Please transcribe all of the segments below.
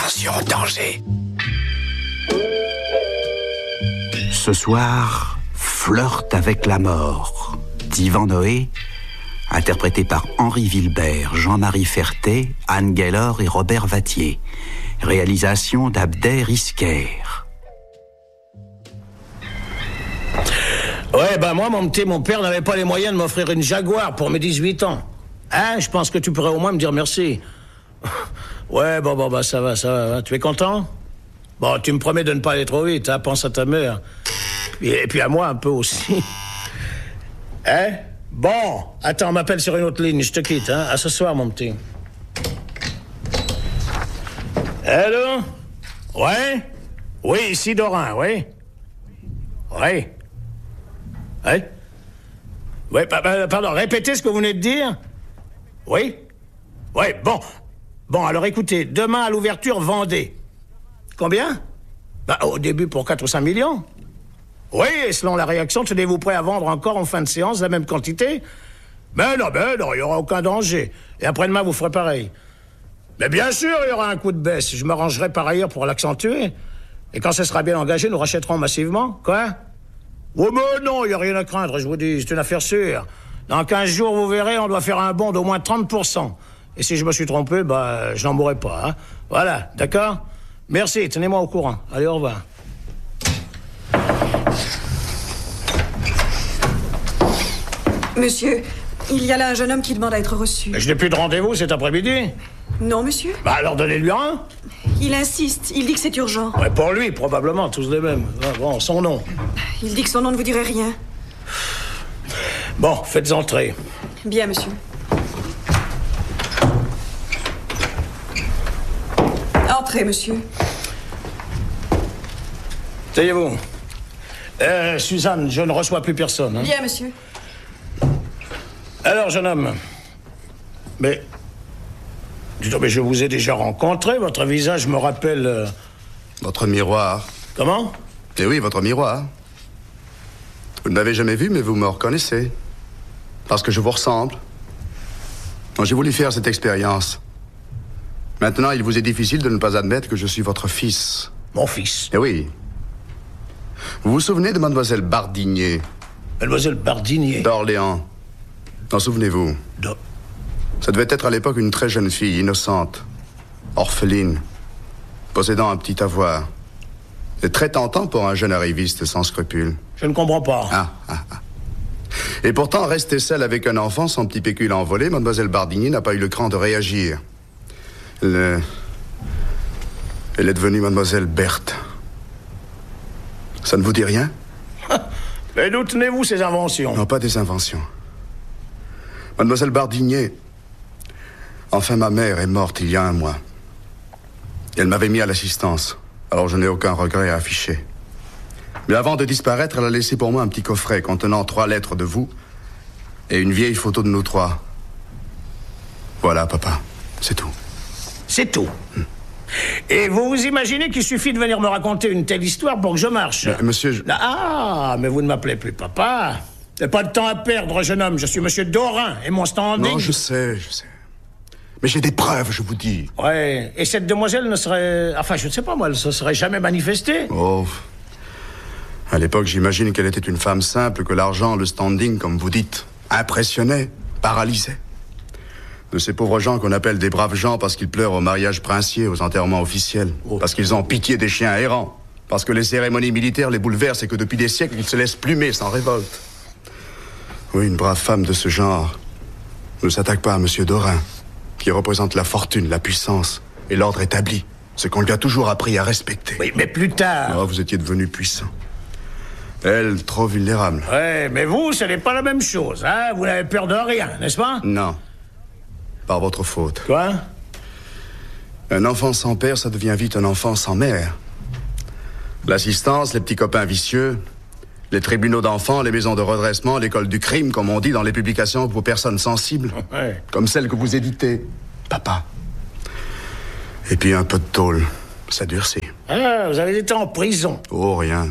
Attention, danger. Ce soir, Flirte avec la mort d'Yvan Noé, interprété par Henri Wilbert, Jean-Marie Ferté, Anne Gaylor et Robert Vattier. Réalisation d'Abder Isker. Ouais, ben moi, mon père n'avait pas les moyens de m'offrir une Jaguar pour mes 18 ans. Hein, je pense que tu pourrais au moins me dire merci. Ouais, bon, ça va. Tu es content? Bon, tu me promets de ne pas aller trop vite, hein, pense à ta mère. Et puis à moi un peu aussi. Hein? Bon, attends, on m'appelle sur une autre ligne, je te quitte, hein. À ce soir, mon petit. Allô? Ouais? Oui, ici Dorin, oui? Oui? Ouais? Ouais, pardon, répétez ce que vous venez de dire? Oui? Oui, bon. Bon, alors écoutez, demain à l'ouverture, vendez. Combien? Bah, au début pour 4 ou 5 millions. Oui, et selon la réaction, tenez-vous prêt à vendre encore en fin de séance la même quantité? Ben non, il n'y aura aucun danger. Et après-demain, vous ferez pareil. Mais bien sûr, il y aura un coup de baisse. Je m'arrangerai par ailleurs pour l'accentuer. Et quand ce sera bien engagé, nous rachèterons massivement. Quoi? Oh, mais non, il n'y a rien à craindre, je vous dis. C'est une affaire sûre. Dans 15 jours, vous verrez, on doit faire un bond d'au moins 30%. Et si je me suis trompé, je n'en mourrai pas. Hein. Voilà, d'accord? Merci, tenez-moi au courant. Allez, au revoir. Monsieur, il y a là un jeune homme qui demande à être reçu. Mais je n'ai plus de rendez-vous cet après-midi? Non, monsieur. Alors donnez-lui un. Il insiste, il dit que c'est urgent. Ouais, pour lui, probablement, tous les mêmes. Bon, son nom. Il dit que son nom ne vous dirait rien. Bon, faites entrer. Bien, monsieur. Entrez, monsieur. Taillez-vous. Suzanne, je ne reçois plus personne. Hein. Bien, monsieur. Alors, jeune homme. Mais je vous ai déjà rencontré. Votre visage me rappelle... Votre miroir. Comment? Eh oui, votre miroir. Vous ne m'avez jamais vu, mais vous me reconnaissez. Parce que je vous ressemble. J'ai voulu faire cette expérience. Maintenant, il vous est difficile de ne pas admettre que je suis votre fils. Mon fils? Eh oui. Vous vous souvenez de mademoiselle Bardinier? Mademoiselle Bardinier? D'Orléans. En souvenez-vous? Ça devait être à l'époque une très jeune fille, innocente, orpheline, possédant un petit avoir. C'est très tentant pour un jeune arriviste sans scrupules. Je ne comprends pas. Ah. Et pourtant, rester seule avec un enfant, son petit pécule envolé, mademoiselle Bardinier n'a pas eu le cran de réagir. Elle est devenue mademoiselle Berthe. Ça ne vous dit rien? Mais d'où tenez-vous ces inventions? Non, pas des inventions. Mademoiselle Bardinier... Enfin, ma mère est morte il y a 1 mois. Elle m'avait mis à l'assistance. Alors je n'ai aucun regret à afficher. Mais avant de disparaître, elle a laissé pour moi un petit coffret contenant 3 lettres de vous et une vieille photo de nous 3. Voilà, papa. C'est tout. C'est tout. Et vous vous imaginez qu'il suffit de venir me raconter une telle histoire pour que je marche? Monsieur... Ah, mais vous ne m'appelez plus papa. Pas de temps à perdre, jeune homme. Je suis monsieur Dorin et mon standing... Non, je sais. Mais j'ai des preuves, je vous dis. Ouais, et cette demoiselle ne serait... Enfin, je ne sais pas, moi, elle se serait jamais manifestée. Oh... À l'époque, j'imagine qu'elle était une femme simple, que l'argent, le standing, comme vous dites, impressionnait, paralysait. De ces pauvres gens qu'on appelle des braves gens parce qu'ils pleurent au mariage princier, aux enterrements officiels, parce qu'ils ont pitié des chiens errants, parce que les cérémonies militaires les bouleversent et que depuis des siècles, ils se laissent plumer sans révolte. Oui, une brave femme de ce genre ne s'attaque pas à Monsieur Dorin, qui représente la fortune, la puissance et l'ordre établi, ce qu'on lui a toujours appris à respecter. Oui, mais plus tard... Oh, vous étiez devenu puissant. Elle, trop vulnérable. Ouais, mais vous, ce n'est pas la même chose, hein? Vous n'avez peur de rien, n'est-ce pas? Non. Par votre faute. Quoi? Un enfant sans père, ça devient vite un enfant sans mère. L'assistance, les petits copains vicieux, les tribunaux d'enfants, les maisons de redressement, l'école du crime, comme on dit dans les publications pour personnes sensibles. Ouais. Comme celle que vous éditez, papa. Et puis un peu de tôle, ça durcit. Ah, vous avez été en prison. Oh, rien.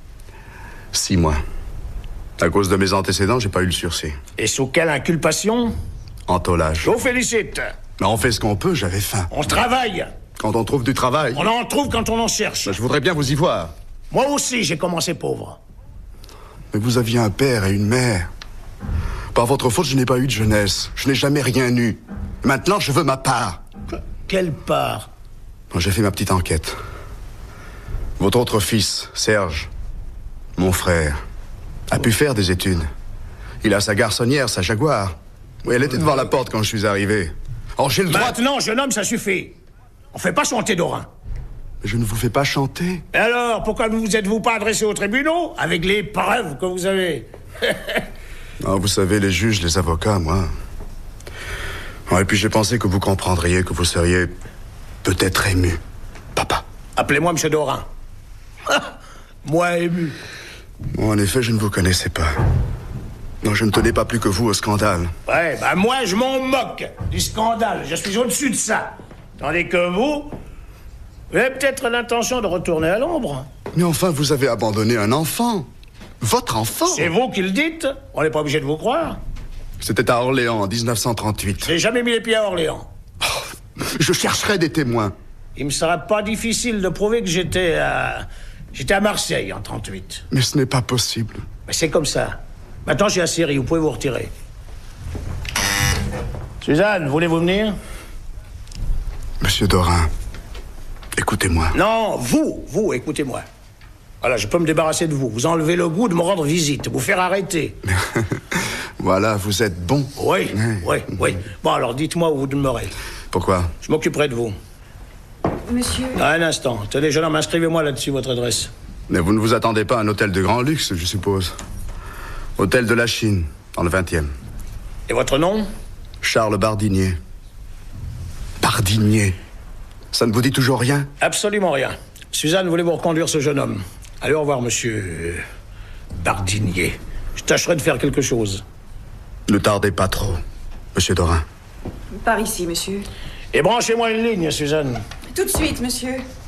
6 mois. À cause de mes antécédents, j'ai pas eu le sursis. Et sous quelle inculpation? Entolage. Je vous félicite. Mais on fait ce qu'on peut, j'avais faim. On travaille. Quand on trouve du travail. On en trouve quand on en cherche. Je voudrais bien vous y voir. Moi aussi, j'ai commencé pauvre. Mais vous aviez un père et une mère. Par votre faute, je n'ai pas eu de jeunesse. Je n'ai jamais rien eu. Maintenant, je veux ma part. Quelle part? J'ai fait ma petite enquête. Votre autre fils, Serge, mon frère, a pu faire des études. Il a sa garçonnière, sa Jaguar. Oui, elle était devant la porte quand je suis arrivé. Or, j'ai le droit... Maintenant, jeune homme, ça suffit. On fait pas chanter Dorin. Mais je ne vous fais pas chanter. Et alors, pourquoi ne vous êtes-vous pas adressé aux tribunaux avec les preuves que vous avez? Oh, vous savez, les juges, les avocats, moi... Oh, et puis j'ai pensé que vous comprendriez, que vous seriez peut-être ému. Papa. Appelez-moi M. Dorin. Moi ému. Bon, en effet, je ne vous connaissais pas. Non, je ne tenais pas plus que vous au scandale. Ouais, bah moi, je m'en moque du scandale. Je suis au-dessus de ça. Tandis que vous avez peut-être l'intention de retourner à l'ombre. Mais enfin, vous avez abandonné un enfant. Votre enfant. C'est vous qui le dites. On n'est pas obligé de vous croire. C'était à Orléans, en 1938. J'ai jamais mis les pieds à Orléans. Je chercherai des témoins. Il me sera pas difficile de prouver que j'étais à Marseille en 38. Mais ce n'est pas possible. Mais c'est comme ça. Maintenant, j'ai la série, vous pouvez vous retirer. Suzanne, voulez-vous venir? Monsieur Dorin, écoutez-moi. Non, vous, écoutez-moi. Voilà, je peux me débarrasser de vous. Vous enlevez le goût de me rendre visite, vous faire arrêter. Voilà, vous êtes bon. Oui. Bon, alors dites-moi où vous demeurez. Pourquoi? Je m'occuperai de vous. Monsieur... Un instant. Tenez, jeune homme, inscrivez-moi là-dessus votre adresse. Mais vous ne vous attendez pas à un hôtel de grand luxe, je suppose. Hôtel de la Chine, dans le 20e. Et votre nom? Charles Bardinier. Bardinier? Ça ne vous dit toujours rien? Absolument rien. Suzanne, voulez-vous reconduire ce jeune homme? Allez, au revoir, monsieur... Bardinier. Je tâcherai de faire quelque chose. Ne tardez pas trop, monsieur Dorin. Par ici, monsieur. Et branchez-moi une ligne, Suzanne. Tout de suite, monsieur.